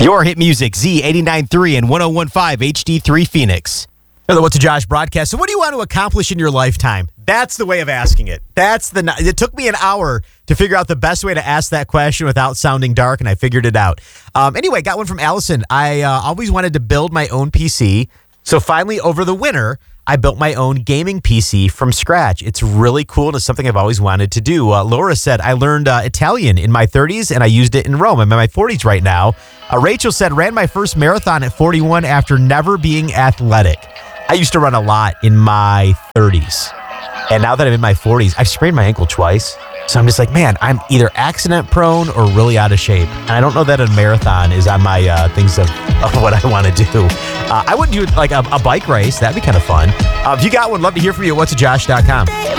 Your hit music, Z89.3 and 101.5 HD3 Phoenix. Hello, what's a Josh broadcast? So what do you want to accomplish in your lifetime? That's the way of asking it. It took me an hour to figure out the best way to ask that question without sounding dark, and I figured it out. Anyway, got one from Allison. I always wanted to build my own PC, so finally over the winter, I built my own gaming PC from scratch. It's really cool, and it's something I've always wanted to do. Laura said, I learned Italian in my 30s, and I used it in Rome. I'm in my 40s right now. Rachel said, ran my first marathon at 41 after never being athletic. I used to run a lot in my 30s, and now that I'm in my 40s, I've sprained my ankle twice. So I'm just like, man, I'm either accident prone or really out of shape. And I don't know that a marathon is on my things of what I want to do. I would do like a bike race. That'd be kind of fun. If you got one, love to hear from you at whatsajosh.com.